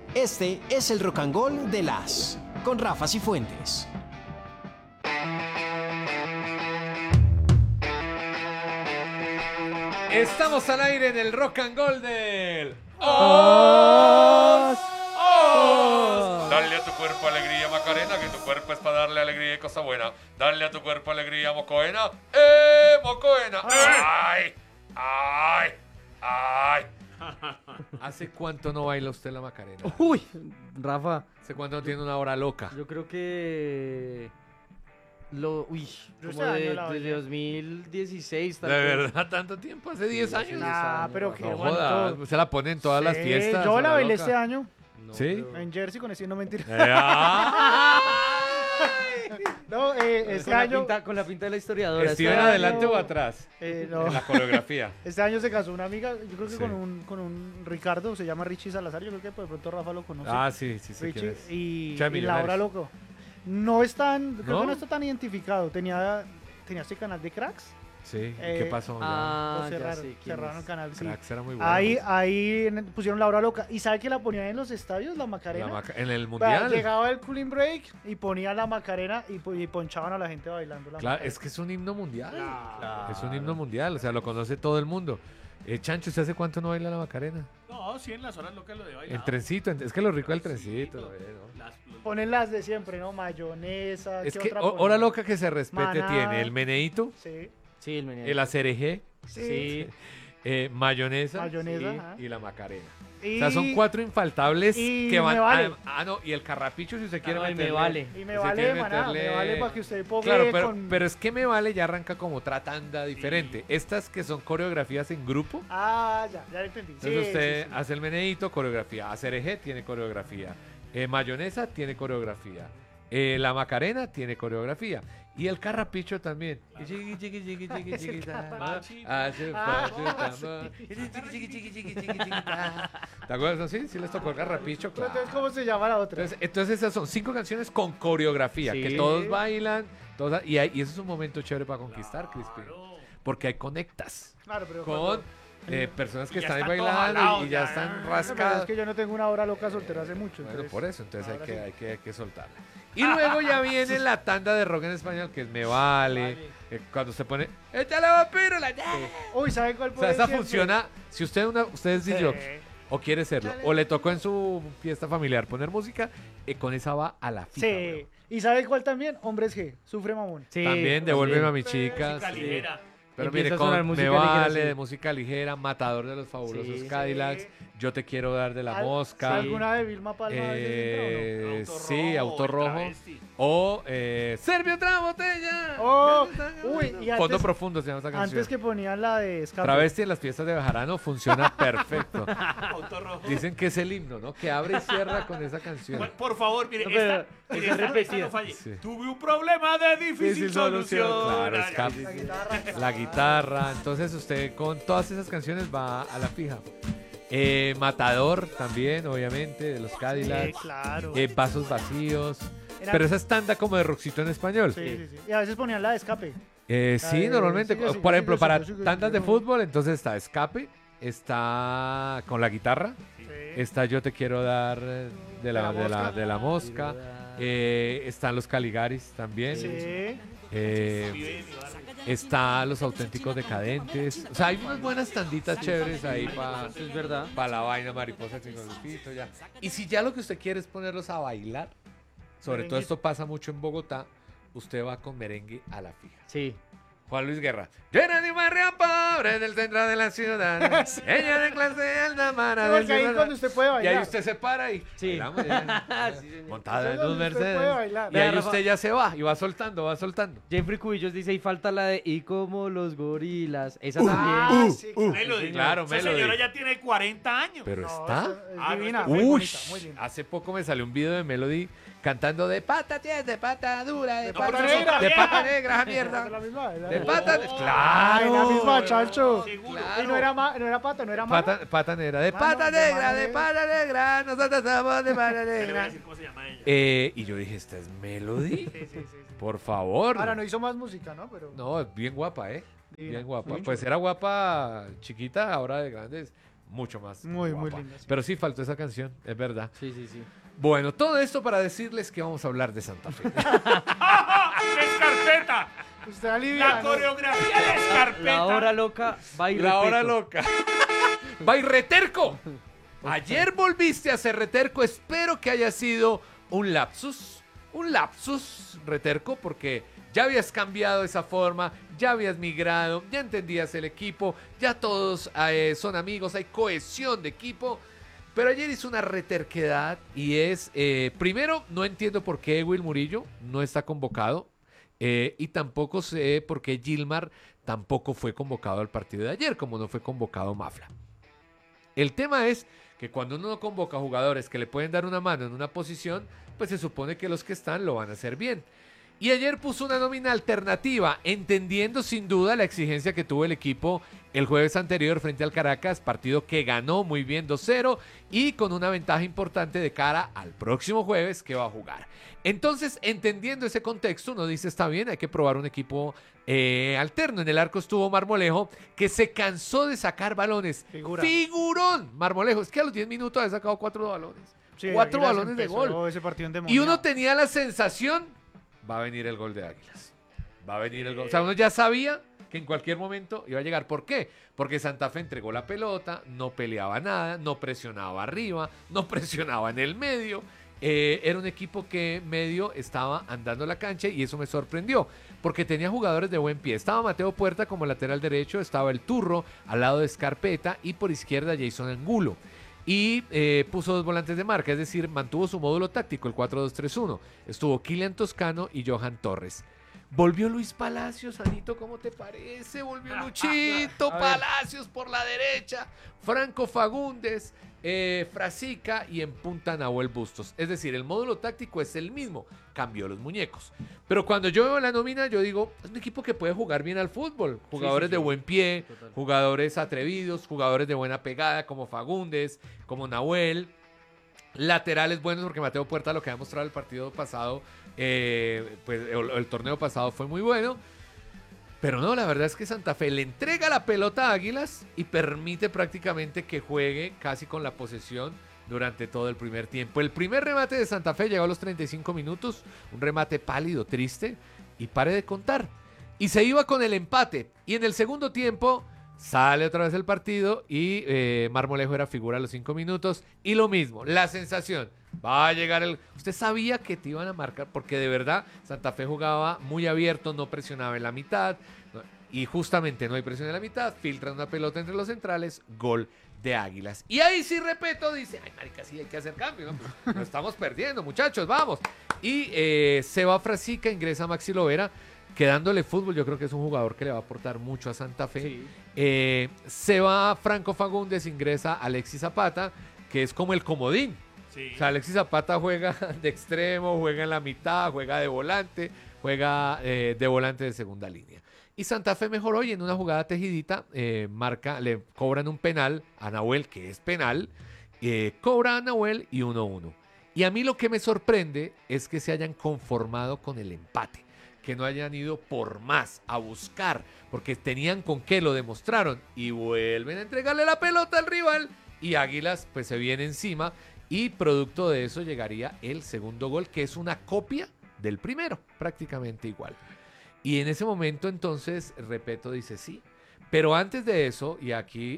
Este es el Rock and Roll de las con Rafa Cifuentes. Estamos al aire en el Rock and Roll del Dale a tu cuerpo alegría, Macarena, que tu cuerpo es para darle alegría y cosa buena. Dale a tu cuerpo alegría, Mocoena. Mocoena! ¡Ay! ¡Ay! ¡Ay! ¿Hace cuánto no baila usted la Macarena? Uy, Rafa, ¿Hace cuánto no tiene una hora loca? yo creo que Yo como este año la desde bailé. 2016 tal ¿De vez. verdad tanto tiempo? ¿Hace 10 años? Nah, años, pero Rafa. qué No bueno. jodas, se la ponen en todas las Sí, fiestas. yo la hora bailé loca. este año No, ¿Sí? pero- en Jersey con ese, no mentira. ¡Ay! No, este con, la año, pinta, con la pinta de la historiadora. ¿Estiban año- adelante o atrás? no, En la coreografía. este año se casó una amiga, yo creo que Sí. con un Ricardo, se llama Richie Salazar, yo creo que por de pronto Rafa lo conoce. Ah, sí, sí, sí. Richie quién es. y Chá, Laura Millonarios. Loco. No están, creo ¿No? que no está tan identificado. Tenía este canal de Cracks. Sí, Eh, ¿qué pasó? Ah, Lo ya cerraron, sé quién cerraron es. el canal. Sí. Cracks era muy bueno. Ahí pusieron Laura Loca. ¿Y sabe que la ponían en los estadios, la Macarena? En el Vea, mundial. llegaba el cooling break y ponía la Macarena y ponchaban a la gente bailando la Claro, Macarena. es que es un himno mundial. Claro. Es un himno mundial, o sea, lo conoce todo el mundo. Chancho, ¿usted hace cuánto no baila la Macarena? No, sí, en las horas locas lo de bailar. El trencito, es que lo rico del trencito. Bueno. Ponen las de siempre, ¿no? Mayonesa. Es ¿qué que otra hora ponen? loca que se respete Maná. tiene el meneíto, Sí. Sí, el menino. el acereje, Sí. mayonesa, Mayonesa. sí, ajá. y la Macarena. Y, O sea, son 4 infaltables y que van. me vale. No, y el carrapicho si usted quiere No, y meterle. me vale. Y me si vale, quiere maná, me meterle- vale para que usted ponga Claro, con... pero es que me vale ya arranca como otra tanda diferente. Estas que son coreografías en grupo. Ah, ya lo entendí. Entonces Sí, usted sí, sí. hace el meneíto, coreografía. Acereje tiene coreografía. Mayonesa tiene coreografía. La Macarena tiene coreografía. Y el carrapicho también. Chiqui, chiqui, chiqui, chiqui, chiqui, ta. Hace falta más. Chiqui, chiqui, chiqui, chiqui, chiqui, chiqui, ta. ¿Te acuerdas? Sí, sí les tocó el carrapicho, Pero claro. entonces, ¿cómo se llama la otra? Entonces esas son 5 canciones con coreografía, Sí. que todos bailan, y eso es un momento chévere para conquistar, Crispy. Porque hay conectas Claro, pero con cuando- personas que Y ya están ahí están todos bailando jalados, y ya ya. están No, pero rascados. es que yo no tengo una hora loca soltera hace mucho. Bueno, entonces- por eso, entonces ahora sí. hay que soltarla. Y luego ya viene la tanda de rock en español, que es Me Vale, cuando se pone, ¡échale vampiro! Uy, ¿sabe cuál O sea, puede esa siempre? funciona, si usted es Sí. DJ o quiere serlo, o le tocó en su fiesta familiar poner música, con esa va a la fija. Sí. weón. ¿Y sabe cuál también? Hombres G, Sufre Mamón. Sí, También devuélveme a también. mi chica. Música sí. ligera. Pero Empieza mire, a sonar con música Me ligera, Vale, sí. de música ligera, Matador de los Fabulosos Sí. Cadillacs, Yo te quiero dar de la ¿Al- mosca. ¿Alguna de Vilma Palma a veces Sí, Auto Rojo. O Serve otra botella. Oh, uy, y Fondo antes- Profundo se llama esa entra? canción. Antes que ponían la de Escape. Travesti en las fiestas de Bejarano funciona perfecto. Auto rojo. Dicen que es el himno, ¿no? Que abre y cierra con esa canción. Bueno, por favor, mire, No, pero mire, esa es repetida. no falle. Sí. Tuve un problema de difícil solución. Claro, Ay, escape. La guitarra. La guitarra. Entonces usted con todas esas canciones va a la fija. Matador también, obviamente, de los Sí, Cadillacs. claro. Vasos vacíos. Era- Pero esa es tanda como de rockcito en español. Sí, sí, sí. Y a veces ponían la de Escape. Sí, de- normalmente. sigue, sigue, por ejemplo, sigue, para sigue, sigue, tandas de sigue. fútbol, entonces está Escape, está con la guitarra, Sí. está Yo te quiero dar de la mosca, están los Caligaris también. Sí. Eh, está los auténticos decadentes. O sea, hay unas buenas tanditas chéveres ahí para Es verdad. la vaina mariposa sin grupito ya. Y si ya lo que usted quiere es ponerlos a bailar, sobre todo Merengue. esto pasa mucho en Bogotá, usted va con merengue a la fija. Sí. Juan Luis Guerra. Yo era de un barrio pobre del centro de la ciudad. Ella de clase alta, mara Sí, del porque ahí ciudad. cuando usted puede Y bailar. ahí usted se para y Sí. bailamos ya. Sí, señor. Montada Eso en es un donde usted Mercedes. puede bailar. Y ahí Vea, Rafa. usted ya se va y va soltando, va soltando. Jeffrey Cubillos dice, y falta la de Y como los gorilas. Esa Ah, también. sí, claro. Melody. Claro, Esa Melody. señora ya tiene 40 años. Pero No, está. es divina, Ah, muy Uy, bonita, muy linda. hace poco me salió un video de Melody cantando de pata tiesa, de pata dura, de No, pata pero eso negra, está de vieja. pata negra, esa Es mierda. la misma, es la De misma. pata, Oh. claro. Ay, la misma, Chancho. Seguro. Claro. Y no era, no era pata, no era mano. Pata negra, de Mano, pata de negra, mano de negra. pata negra, nosotros somos de pata Ya le voy a negra. decir cómo se llama ella. Y yo dije, ¿esta es Melody? Sí, sí, sí, sí. Por favor. Ahora no hizo más música, ¿no? Pero No, es bien guapa, ¿eh? divina, Bien guapa. muy Pues chula. era guapa chiquita, ahora de grandes. mucho más Muy guapa. linda, sí. Pero sí faltó esa canción, es verdad. Sí, sí, sí. Bueno, todo esto para decirles que vamos a hablar de Santa Fe. ¡Escarpeta! Usted La alivia. coreografía de Escarpeta. La hora loca, va y La hora repeto. loca. ¡Vai reterco! Ayer volviste a ser reterco. Espero que haya sido un lapsus. Un lapsus, reterco, porque ya habías cambiado esa forma, ya habías migrado, ya entendías el equipo, ya todos son amigos, hay cohesión de equipo. Pero ayer hizo una reterquedad y es, primero, no entiendo por qué Will Murillo no está convocado y tampoco sé por qué Gilmar tampoco fue convocado al partido de ayer, como no fue convocado Mafla. El tema es que cuando uno no convoca jugadores que le pueden dar una mano en una posición, pues se supone que los que están lo van a hacer bien. Y ayer puso una nómina alternativa, entendiendo sin duda la exigencia que tuvo el equipo el jueves anterior frente al Caracas, partido que ganó muy bien 2-0 y con una ventaja importante de cara al próximo jueves que va a jugar. Entonces, entendiendo ese contexto, uno dice, está bien, hay que probar un equipo alterno. En el arco estuvo Marmolejo, que se cansó de sacar balones. Figura. ¡Figurón! Marmolejo, es que a los 10 minutos ha sacado 4 balones. Sí, 4 Águilas balones de empezó gol. Ese partido Y endemoniado. uno tenía la sensación, va a venir el gol de Águilas. Va a venir el gol. O sea, uno ya sabía que en cualquier momento iba a llegar. ¿Por qué? Porque Santa Fe entregó la pelota, no peleaba nada, no presionaba arriba, no presionaba en el medio. Era un equipo que medio estaba andando la cancha y eso me sorprendió, porque tenía jugadores de buen pie. Estaba Mateo Puerta como lateral derecho, estaba el Turro al lado de Escarpeta y por izquierda Jason Angulo. Y puso 2 volantes de marca, es decir, mantuvo su módulo táctico, el 4-2-3-1. Estuvo Kylian Toscano y Johan Torres. Volvió Luis Palacios, Anito, ¿cómo te parece? Volvió Luchito Palacios por la derecha, Franco Fagundes, Frasica y en punta Nahuel Bustos. Es decir, el módulo táctico es el mismo, cambió los muñecos. Pero cuando yo veo la nómina, yo digo, es un equipo que puede jugar bien al fútbol. Jugadores de buen pie, Total. jugadores atrevidos, jugadores de buena pegada como Fagundes, como Nahuel. Laterales buenos, porque Mateo Puerta, lo que ha mostrado el partido pasado, pues el torneo pasado fue muy bueno. Pero no, la verdad es que Santa Fe le entrega la pelota a Águilas y permite prácticamente que juegue casi con la posesión durante todo el primer tiempo. El primer remate de Santa Fe llegó a los 35 minutos, un remate pálido, triste, y pare de contar. Y se iba con el empate. Y en el segundo tiempo sale otra vez el partido y Marmolejo era figura a los 5 minutos. Y lo mismo, la sensación, va a llegar el... Usted sabía que te iban a marcar, porque de verdad Santa Fe jugaba muy abierto, no presionaba en la mitad. Y justamente no hay presión en la mitad, filtran una pelota entre los centrales, gol de Águilas. Y ahí sí, repito, dice, ay marica, sí hay que hacer cambio, ¿no? Pues, nos estamos perdiendo, muchachos, vamos. Y se va Frasica, ingresa Maxi Lovera, quedándole fútbol. Yo creo que es un jugador que le va a aportar mucho a Santa Fe. Sí. Se va Franco Fagundes, ingresa Alexis Zapata, que es como el comodín. Sí. O sea, Alexis Zapata juega de extremo, juega en la mitad, juega de volante, juega de volante de segunda línea. Y Santa Fe mejoró y en una jugada tejidita le cobran un penal a Nahuel, que es penal, cobra a Nahuel y 1-1. Y a mí lo que me sorprende es que se hayan conformado con el empate, que no hayan ido por más, a buscar, porque tenían con qué, lo demostraron, y vuelven a entregarle la pelota al rival, y Águilas pues se viene encima, y producto de eso llegaría el segundo gol, que es una copia del primero, prácticamente igual. Y en ese momento entonces Repeto dice sí, pero antes de eso, y aquí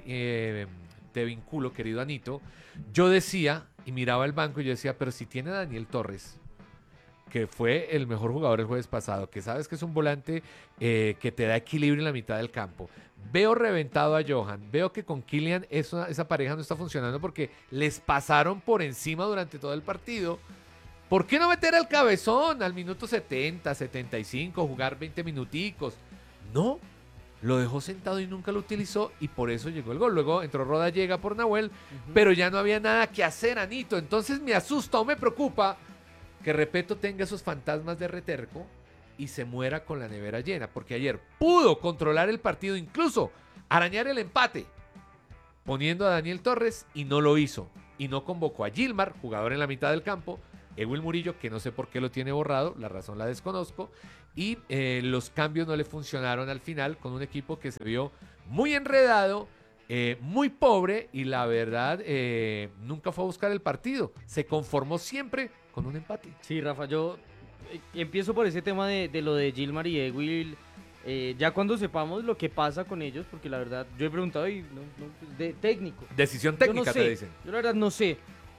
te vinculo, querido Anito, yo decía, y miraba el banco y yo decía, pero si tiene a Daniel Torres, que fue el mejor jugador el jueves pasado, que sabes que es un volante que te da equilibrio en la mitad del campo. Veo reventado a Johan, veo que con Kylian esa pareja no está funcionando porque les pasaron por encima durante todo el partido. ¿Por qué no meter al Cabezón al minuto 70, 75, jugar 20 minuticos? No, lo dejó sentado y nunca lo utilizó y por eso llegó el gol. Luego entró Rodallega por Nahuel, pero ya no había nada que hacer, Anito. Entonces me asusta o me preocupa que Repeto tenga esos fantasmas de reterco y se muera con la nevera llena, porque ayer pudo controlar el partido, incluso arañar el empate, poniendo a Daniel Torres y no lo hizo. Y no convocó a Gilmar, jugador en la mitad del campo, Will Murillo, que no sé por qué lo tiene borrado, la razón la desconozco, y los cambios no le funcionaron al final con un equipo que se vio muy enredado, muy pobre y la verdad nunca fue a buscar el partido. Se conformó siempre con un empate. Sí, Rafa, yo empiezo por ese tema de lo de Gilmar y Will. Ya cuando sepamos lo que pasa con ellos, porque la verdad yo he preguntado y pues, de técnico. Decisión Yo no técnica, sé, te dicen. yo la verdad no sé,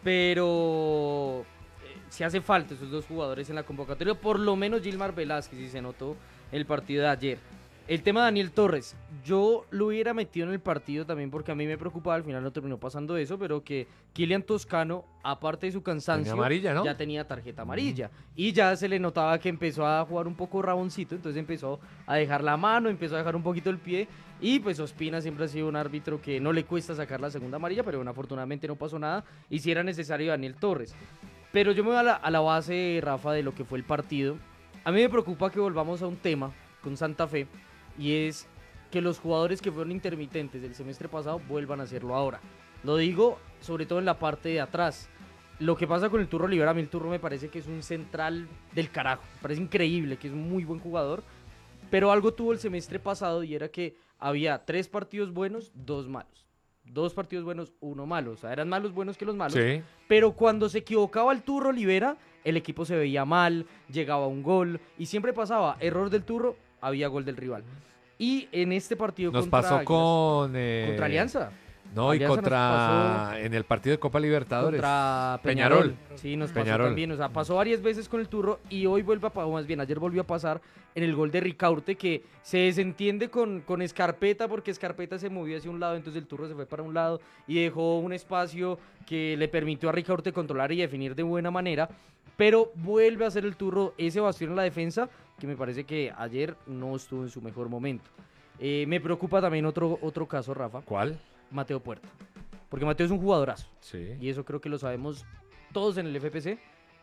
pero si hace falta esos dos jugadores en la convocatoria, por lo menos Gilmar Velázquez, si se notó el partido de ayer. El tema de Daniel Torres, yo lo hubiera metido en el partido también porque a mí me preocupaba, al final no terminó pasando eso, pero que Kylian Toscano, aparte de su cansancio, Tenía amarilla, ¿no? ya tenía tarjeta amarilla. Y ya se le notaba que empezó a jugar un poco raboncito, entonces empezó a dejar la mano, empezó a dejar un poquito el pie. Y pues Ospina siempre ha sido un árbitro que no le cuesta sacar la segunda amarilla, pero bueno, afortunadamente no pasó nada y si era necesario Daniel Torres. Pero yo me voy a la base, Rafa, de lo que fue el partido. A mí me preocupa que volvamos a un tema con Santa Fe, y es que los jugadores que fueron intermitentes del semestre pasado vuelvan a hacerlo ahora. Lo digo sobre todo en la parte de atrás. Lo que pasa con el Turro Rivera, a mí el Turro me parece que es un central del carajo. Me parece increíble, que es un muy buen jugador. Pero algo tuvo el semestre pasado y era que había 3 partidos buenos, 2 malos. 2 partidos buenos, 1 malo. O sea, eran más los buenos que los malos. Sí. Pero cuando se equivocaba el Turro Rivera, el equipo se veía mal, llegaba un gol y siempre pasaba error del Turro, había gol del rival. Y en este partido Nos contra pasó Águilas, contra Alianza. No, Alianza y nos contra en el partido de Copa Libertadores. Contra Peñarol. Peñarol. Sí, nos pasó Peñarol. también. O sea, pasó varias veces con el Turro y hoy vuelve a pasar, más bien ayer volvió a pasar en el gol de Ricaurte, que se desentiende con Escarpeta porque Escarpeta se movió hacia un lado, entonces el Turro se fue para un lado y dejó un espacio que le permitió a Ricaurte controlar y definir de buena manera. Pero vuelve a ser el Turro ese bastión en la defensa que me parece que ayer no estuvo en su mejor momento. Me preocupa también otro caso, Rafa. ¿Cuál? Mateo Puerta. Porque Mateo es un jugadorazo. Sí. Y eso creo que lo sabemos todos en el FPC.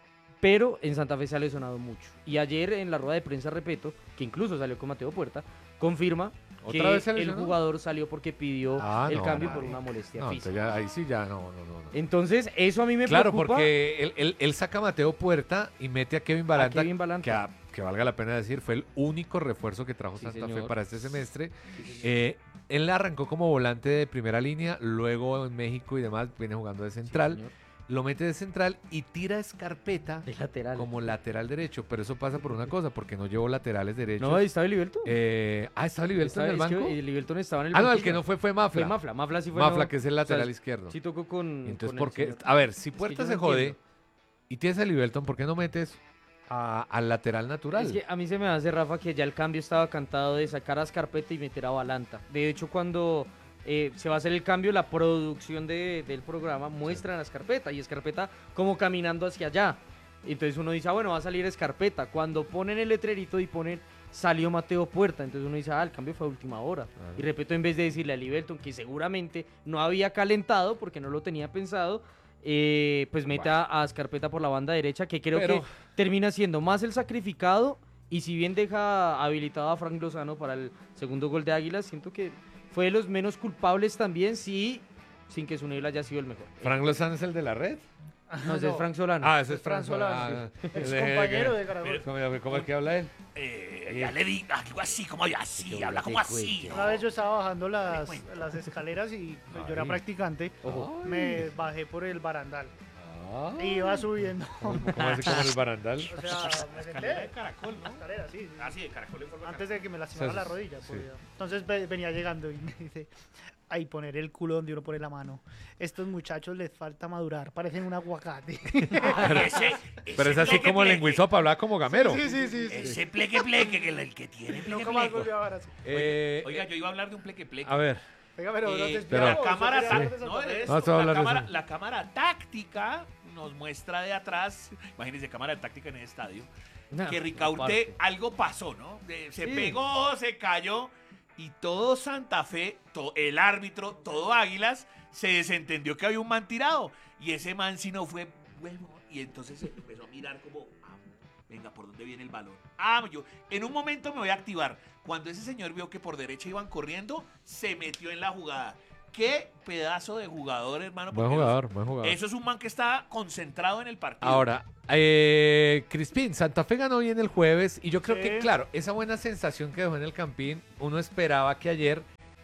Pero en Santa Fe se ha lesionado mucho. Y ayer en la rueda de prensa, repito, que incluso salió con Mateo Puerta, confirma que ¿Otra vez se el lesionó? jugador salió porque pidió el no, cambio no, por una molestia No, física. entonces ya, ahí sí ya, no. Entonces, eso a mí me Claro, preocupa. porque él saca a Mateo Puerta y mete a Kevin Balanta, Kevin Balanta. que valga la pena decir, fue el único refuerzo que trajo Sí, Santa Fe señor. para este semestre. Él arrancó como volante de primera línea, luego en México y demás viene jugando de Sí, central, señor. lo mete de central y tira a Escarpeta De lateral. como lateral derecho, pero eso pasa por una cosa, porque no llevó laterales derechos. No, ahí estaba el Liberton. ¿Estaba Liberton en el Es que banco? el Liberton estaba en el Ah, no, el banquillo. que no fue Mafla. Fue Mafla. Mafla sí fue. Mafla, no- que es el o sea, lateral izquierdo. Sí tocó con. Entonces, con ¿por el qué? señor. A ver, si Es que Puerta yo se no jode entiendo. y tienes a Liberton, ¿por qué no metes al lateral natural? Es que a mí se me hace, Rafa, que ya el cambio estaba cantado de sacar a Escarpeta y meter a Balanta. De hecho, cuando se va a hacer el cambio, la producción del programa muestra a Escarpeta y Escarpeta como caminando hacia allá. Entonces uno dice, bueno, va a salir Escarpeta. Cuando ponen el letrerito y ponen salió Mateo Puerta, entonces uno dice, el cambio fue a última hora. Claro. Y repito, en vez de decirle a Liberton que seguramente no había calentado porque no lo tenía pensado, pues mete a Escarpeta por la banda derecha, que creo Pero- que termina siendo más el sacrificado. Y si bien deja habilitado a Frank Lozano para el segundo gol de Águilas, siento que fue de los menos culpables también, sí, sin que su nivel haya sido el mejor. ¿Frank Lozano es el de la red? No, ese es Frank Solano. Ese es Frank Solano. Ex compañero de Caracol. ¿Cómo es que habla él? Ya le di algo así, como así, habla como así. Una vez yo estaba bajando las escaleras y pues, yo era Ay. practicante. Ojo. Me bajé por el barandal Ah. y iba subiendo. ¿Cómo así como en el barandal? O sea, me senté. Escalera de caracol, ¿no? Escalera, sí, sí. Ah, sí, de caracol en forma de Antes de que me lastimara O sea, la rodilla. sí. pues, entonces venía llegando y me dice, ahí poner el culo donde uno pone la mano. Estos muchachos les falta madurar, parecen un aguacate. Pero es así como el lenguizopa, hablaba como gamero. sí. Ese pleque pleque, que el que tiene pleque Nunca más pleque. volvió a ver así. Oiga, yo iba a hablar de un pleque pleque. A ver, Venga, pero no te La esperamos, cámara, eso quería hablar de no, Santa de Fe. eso, No, esto va a hablar de eso. la cámara táctica nos muestra de atrás, imagínense cámara táctica en el estadio, que Ricaurte aparte. algo pasó, ¿no? Se Sí. pegó, se cayó y todo Santa Fe, el árbitro, todo Águilas, se desentendió que había un man tirado y ese man si no fue bueno y entonces se empezó a mirar como, venga, ¿por dónde viene el balón? Yo en un momento me voy a activar. Cuando ese señor vio que por derecha iban corriendo, se metió en la jugada. Qué pedazo de jugador, hermano. buen porque jugador, buen jugador. Eso es un man que está concentrado en el partido. Ahora, Crispín, Santa Fe ganó bien el jueves y yo creo Sí. que, claro, esa buena sensación que dejó en el Campín, uno esperaba que ayer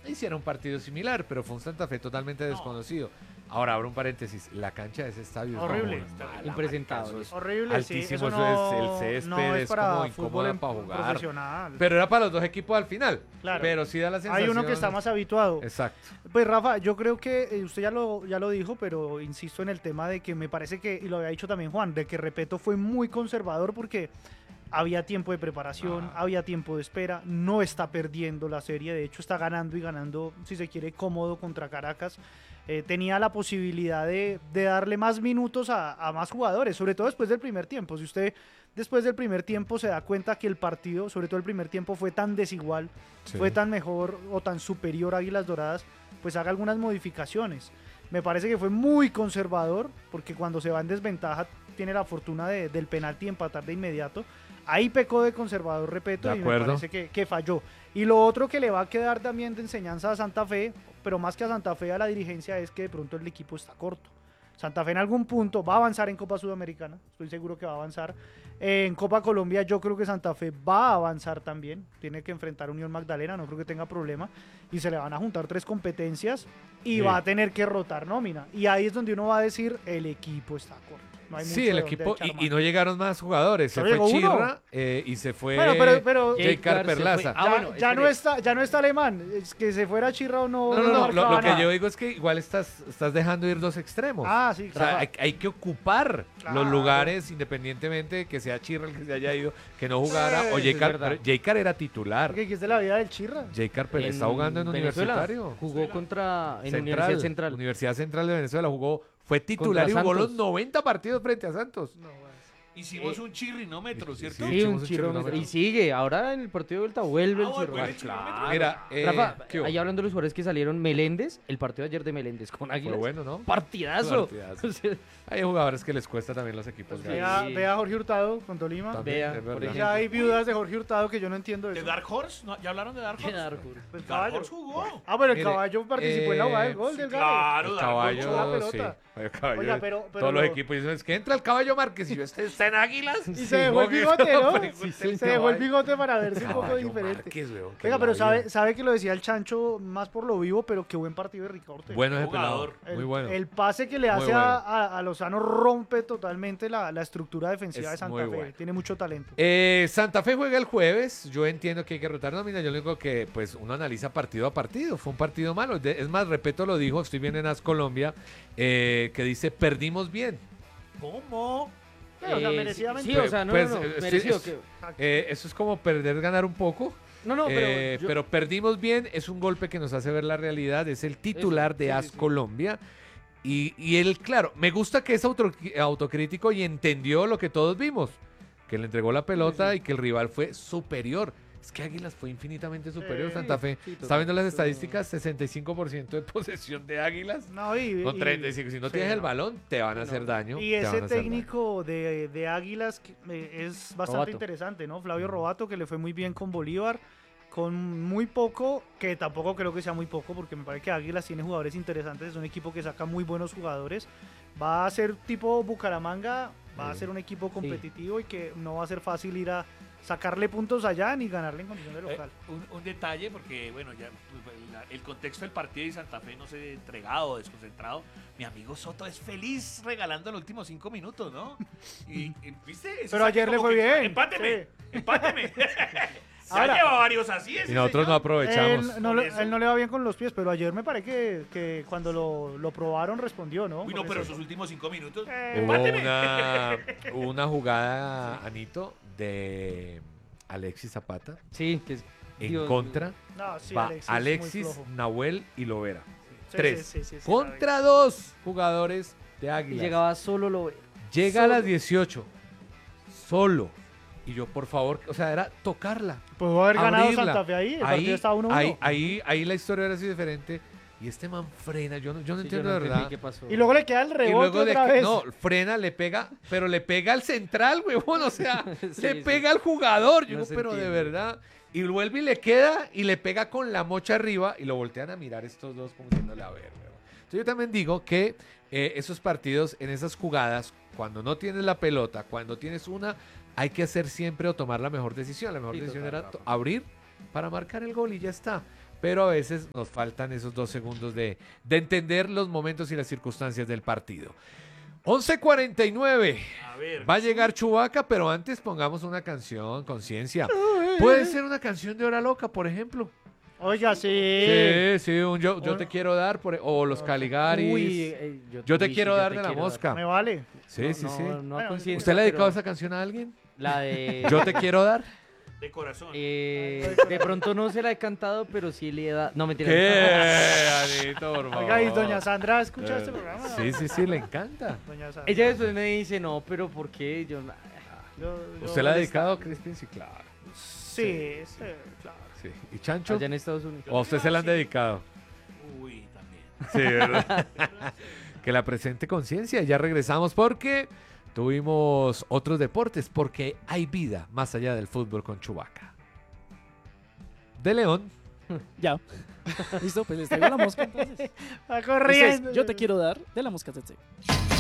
hiciera un partido similar, pero fue un Santa Fe totalmente desconocido. Ahora, abro un paréntesis, la cancha de ese estadio Horrible. es muy mala, Impresentable. marica, eso es Horrible, sí. altísimo, Eso eso no, es el césped, no es es para como fútbol incómoda para jugar. profesional. Pero era para los dos equipos al final. Claro. Pero sí da la sensación. Hay uno que está más habituado. Exacto. Pues Rafa, yo creo que usted ya lo dijo, pero insisto en el tema de que me parece que, y lo había dicho también Juan, de que Repeto fue muy conservador porque había tiempo de preparación, había tiempo de espera, no está perdiendo la serie, de hecho está ganando y ganando, si se quiere, cómodo contra Caracas. Tenía la posibilidad de darle más minutos a más jugadores, sobre todo después del primer tiempo. Si usted después del primer tiempo se da cuenta que el partido, sobre todo el primer tiempo, fue tan desigual, Sí. fue tan mejor o tan superior a Águilas Doradas, pues haga algunas modificaciones. Me parece que fue muy conservador, porque cuando se va en desventaja tiene la fortuna del penalti empatar de inmediato. Ahí pecó de conservador, repito, De y me acuerdo. parece que falló. Y lo otro que le va a quedar también de enseñanza a Santa Fe, pero más que a Santa Fe, a la dirigencia, es que de pronto el equipo está corto. Santa Fe en algún punto va a avanzar en Copa Sudamericana, estoy seguro que va a avanzar. En Copa Colombia yo creo que Santa Fe va a avanzar también, tiene que enfrentar a Unión Magdalena, no creo que tenga problema, y se le van a juntar 3 competencias y Sí. va a tener que rotar nómina. Y ahí es donde uno va a decir, el equipo está corto. No hay Sí, mucho el de dónde equipo, echar y mano. no llegaron más jugadores. Se Solo fue llegó uno. Chirra y se fue Bueno, pero Jay Carper se Perlaza. fue. Ah, bueno, ya no está Alemán, es que se fuera Chirra o no. No, lo marcaba que nada. yo digo es que igual estás dejando ir 2 extremos. Ah, sí, O sea, claro. hay que ocupar Claro. los lugares independientemente de que sea Chirra el que se haya ido, que no jugara. O eso Jay es Carper. verdad. Jay Carper era titular. Porque aquí es de la vida del Chirra. Jay Carper está jugando en Venezuela. Universitario. Jugó contra en Universidad Central. Universidad Central de Venezuela fue titular y Contra jugó los Santos. 90 partidos frente a Santos. Hicimos un chirrinómetro, ¿cierto? sí. Sí, echemos un un chirro. chirrómetro. Y sigue. Ahora en el partido de vuelta vuelve el chirro. vuelve el chirrómetro. Mira, Rafa, ¿qué hubo? ahí hablando de los jugadores que salieron, Meléndez, el partido de ayer de Meléndez con Fue Águilas. bueno, ¿no? Partidazo. Partidazo. O sea, Hay jugadores que les cuesta también los equipos Sí. grandes. Vea a Jorge Hurtado con Tolima. También, Vea, es por verdad. ejemplo. Ya hay viudas de Jorge Hurtado que yo no entiendo ¿De eso. Dark Horse? ¿No? ¿Ya hablaron de Dark Horse? Pues Dark caballo. Horse jugó. Ah, pero el Mire, caballo participó en la jugada del gol Sí, del Galo. claro, El Dark Horse jugó la caballo, sí. pelota. El caballo, Oiga, pero todos los lo- equipos dicen, es que entra el caballo Márquez y yo está en Águilas. Y se dejó el bigote, ¿no? Sí, Se dejó el bigote para verse un poco Caballo diferente. Márquez, weón, qué Oiga, pero rabia. sabe que lo decía el Chancho más por lo vivo, pero qué buen partido de Ricardo Ortega. Bueno ese Jugador. pelado, muy bueno. El pase que le Muy hace bueno. a Lozano rompe totalmente la estructura defensiva Es de Santa muy Fe. bueno. Tiene mucho talento. Santa Fe juega el jueves. Yo entiendo que hay que rotar nómina. Yo le digo que pues uno analiza partido a partido. Fue un partido malo. Es más, Repeto lo dijo, estoy viendo en AS Colombia, que dice perdimos bien. ¿Cómo? Sí, o sea, merecidamente. Sí, o sea, no, Pues, no, no, sí, merecido es- que- Eso es como perder, ganar un poco. No, no, pero, yo- Pero perdimos bien, es un golpe que nos hace ver la realidad, es el titular Eso, de sí, AS sí, sí. Colombia. Y él, claro, me gusta que es autocrítico y entendió lo que todos vimos, que le entregó la pelota y que el rival fue superior. Es que Águilas fue infinitamente superior, Sí, Santa Fe. sí, ¿Está viendo las total. estadísticas? 65% de posesión de Águilas. No, y, Con y- 35. Si no sí, tienes el no. balón, te van a No. hacer daño. Y te van ese a hacer técnico de Águilas es bastante Robato. interesante, ¿no? Flavio Robato, que le fue muy bien con Bolívar, con muy poco, que tampoco creo que sea muy poco, porque me parece que Águilas tiene jugadores interesantes, es un equipo que saca muy buenos jugadores. Va a ser tipo Bucaramanga, va a Sí. ser un equipo competitivo y que no va a ser fácil ir a sacarle puntos allá ni ganarle en condición de local. Un detalle, porque bueno, ya pues, el contexto del partido de Santa Fe no se entregado, desconcentrado. Mi amigo Soto es feliz regalando los últimos 5 minutos, ¿no? Y ¿viste? Ese Pero ayer saque le como fue que, bien. Empáteme, Sí. empáteme. Se Ahora, ha llevado varios así. ese Y nosotros no señor. aprovechamos. Él eso. no le va bien con los pies, pero ayer me parece que cuando lo probaron respondió, ¿no? Uy, no, Por pero eso. esos últimos 5 minutos. Hubo una jugada, Anito, de Alexis Zapata Sí, que es. en Dios contra. No, sí, Va Alexis, Alexis, muy flojo. Nahuel y Lovera. Sí, 3. sí, sí, sí, Contra 2 jugadores de Y Águilas. llegaba solo lo. Llega a las solo. 18. Solo. Y yo, por favor, o sea, era tocarla. Pudo haber ganado abrirla. Santa Fe ahí, el partido estaba 1-1. ahí la historia era así diferente. Y este man frena, yo no Sí, entiendo yo no de entendí verdad. qué pasó. Y luego le queda el Y rebote luego otra vez. no, frena, le pega, pero le pega al central, huevón, o sea, Sí, le sí. pega al jugador. Yo No digo, se pero de entiende. verdad. Y vuelve y le queda y le pega con la mocha arriba y lo voltean a mirar estos dos como diciéndole a ver, huevón. Entonces yo también digo que esos partidos, en esas jugadas, cuando no tienes la pelota, cuando tienes una, hay que hacer siempre o tomar la mejor decisión. La mejor Sí, decisión total, era Rafa. abrir para marcar el gol y ya está. pero a veces nos faltan esos 2 segundos de entender los momentos y las circunstancias del partido. 11:49. A ver. Va a llegar Chewbacca, pero antes pongamos una canción, Conciencia. Puede ser una canción de Hora Loca, por ejemplo. Oiga, sí. Sí, un yo te quiero dar, o los Caligaris. Uy, yo te uy, quiero sí, dar de la mosca. Me vale. Sí, sí, sí. No, Bueno, conciencia, ¿Usted le ha dedicado pero esa canción a alguien? La de... Yo te quiero dar. De corazón. De pronto no se la he cantado, pero sí le he dado... No, mentira. ¿Qué, Anito, por favor? Oiga, y doña Sandra escucha este programa. Sí, le encanta. Doña Sandra. Ella después me dice, no, pero ¿por qué? Yo... ¿Usted la ha dedicado a Crispin? Sí, claro. Sí, sí, claro. Sí. ¿Y Chancho? Allá en Estados Unidos. ¿O a usted se la han dedicado? Uy, también. Sí, ¿verdad? Que la presente Conciencia. Ya regresamos porque tuvimos otros deportes, porque hay vida más allá del fútbol con Chewbacca. De León. Ya. Listo, pues les traigo la mosca entonces. Va Esto es corriendo. Yo te quiero dar de la mosca Tsetse.